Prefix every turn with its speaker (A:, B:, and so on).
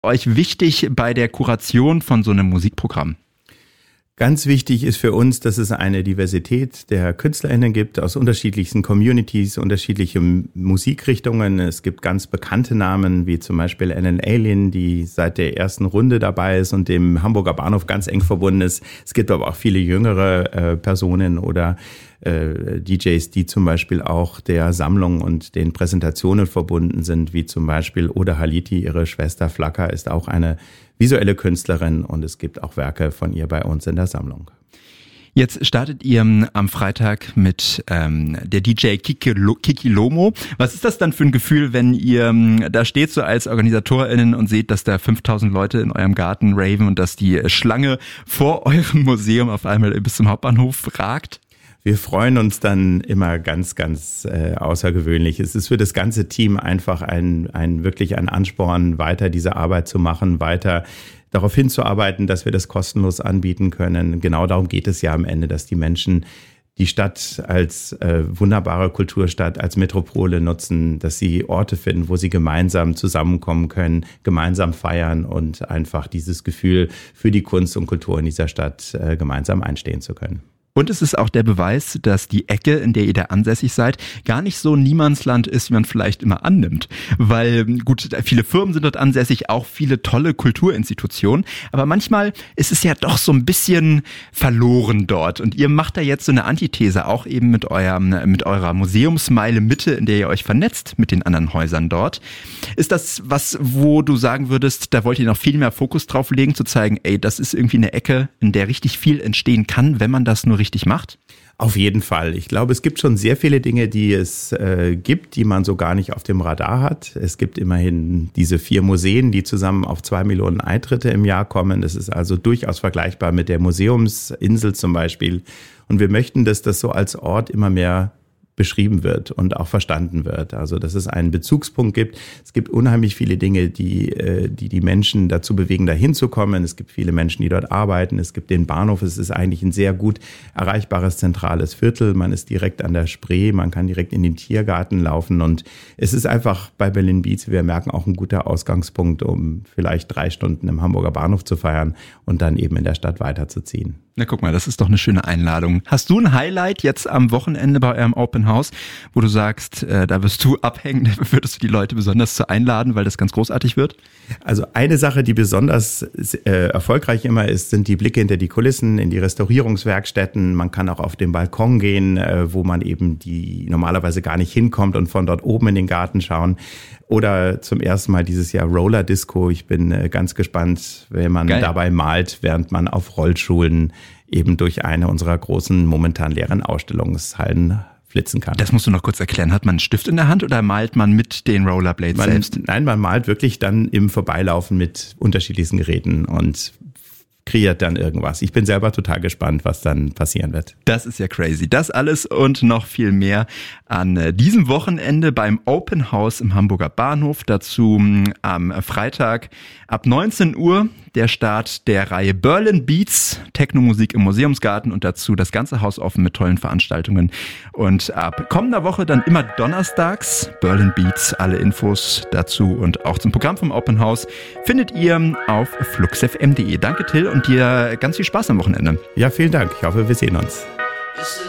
A: euch wichtig bei der Kuration von so einem Musikprogramm?
B: Ganz wichtig ist für uns, dass es eine Diversität der KünstlerInnen gibt aus unterschiedlichsten Communities, unterschiedliche Musikrichtungen. Es gibt ganz bekannte Namen, wie zum Beispiel Alan Alien, die seit der ersten Runde dabei ist und dem Hamburger Bahnhof ganz eng verbunden ist. Es gibt aber auch viele jüngere Personen oder DJs, die zum Beispiel auch der Sammlung und den Präsentationen verbunden sind, wie zum Beispiel Oda Haliti, ihre Schwester Flacker, ist auch eine visuelle Künstlerin und es gibt auch Werke von ihr bei uns in der Sammlung.
A: Jetzt startet ihr am Freitag mit der DJ Kiki Lomo. Was ist das dann für ein Gefühl, wenn ihr da steht so als OrganisatorInnen und seht, dass da 5000 Leute in eurem Garten raven und dass die Schlange vor eurem Museum auf einmal bis zum Hauptbahnhof ragt?
B: Wir freuen uns dann immer ganz, ganz außergewöhnlich. Es ist für das ganze Team einfach wirklich ein Ansporn, weiter diese Arbeit zu machen, weiter darauf hinzuarbeiten, dass wir das kostenlos anbieten können. Genau darum geht es ja am Ende, dass die Menschen die Stadt als wunderbare Kulturstadt, als Metropole nutzen, dass sie Orte finden, wo sie gemeinsam zusammenkommen können, gemeinsam feiern und einfach dieses Gefühl für die Kunst und Kultur in dieser Stadt gemeinsam einstehen zu können.
A: Und es ist auch der Beweis, dass die Ecke, in der ihr da ansässig seid, gar nicht so ein Niemandsland ist, wie man vielleicht immer annimmt. Weil, gut, viele Firmen sind dort ansässig, auch viele tolle Kulturinstitutionen. Aber manchmal ist es ja doch so ein bisschen verloren dort. Und ihr macht da jetzt so eine Antithese, auch eben mit eurer Museumsmeile Mitte, in der ihr euch vernetzt mit den anderen Häusern dort. Ist das was, wo du sagen würdest, da wollt ihr noch viel mehr Fokus drauf legen, zu zeigen, ey, das ist irgendwie eine Ecke, in der richtig viel entstehen kann, wenn man das nur richtig macht?
B: Auf jeden Fall. Ich glaube, es gibt schon sehr viele Dinge, die es gibt, die man so gar nicht auf dem Radar hat. Es gibt immerhin diese 4 Museen, die zusammen auf 2 Millionen Eintritte im Jahr kommen. Das ist also durchaus vergleichbar mit der Museumsinsel zum Beispiel. Und wir möchten, dass das so als Ort immer mehr beschrieben wird und auch verstanden wird. Also, dass es einen Bezugspunkt gibt. Es gibt unheimlich viele Dinge, die Menschen dazu bewegen, da hinzukommen. Es gibt viele Menschen, die dort arbeiten. Es gibt den Bahnhof. Es ist eigentlich ein sehr gut erreichbares zentrales Viertel. Man ist direkt an der Spree. Man kann direkt in den Tiergarten laufen. Und es ist einfach bei Berlin Beats, wir merken, auch ein guter Ausgangspunkt, um vielleicht 3 Stunden im Hamburger Bahnhof zu feiern und dann eben in der Stadt weiterzuziehen.
A: Na, guck mal, das ist doch eine schöne Einladung. Hast du ein Highlight jetzt am Wochenende bei eurem Open House, wo du sagst, da wirst du abhängen, würdest du die Leute besonders zu einladen, weil das ganz großartig wird?
B: Also eine Sache, die besonders erfolgreich immer ist, sind die Blicke hinter die Kulissen, in die Restaurierungswerkstätten. Man kann auch auf den Balkon gehen, wo man eben die normalerweise gar nicht hinkommt und von dort oben in den Garten schauen. Oder zum ersten Mal dieses Jahr Roller Disco. Ich bin ganz gespannt, wenn man dabei malt, während man auf Rollschuhen eben durch eine unserer großen, momentan leeren Ausstellungshallen flitzen kann.
A: Das musst du noch kurz erklären. Hat man einen Stift in der Hand oder malt man mit den Rollerblades selbst?
B: Nein, man malt wirklich dann im Vorbeilaufen mit unterschiedlichsten Geräten und kreiert dann irgendwas. Ich bin selber total gespannt, was dann passieren wird.
A: Das ist ja crazy. Das alles und noch viel mehr an diesem Wochenende beim Open House im Hamburger Bahnhof. Dazu am Freitag ab 19 Uhr der Start der Reihe Berlin Beats, Techno-Musik im Museumsgarten und dazu das ganze Haus offen mit tollen Veranstaltungen. Und ab kommender Woche dann immer donnerstags Berlin Beats. Alle Infos dazu und auch zum Programm vom Open House findet ihr auf fluxfm.de. Danke Till und dir ganz viel Spaß am Wochenende.
B: Ja, vielen Dank. Ich hoffe, wir sehen uns.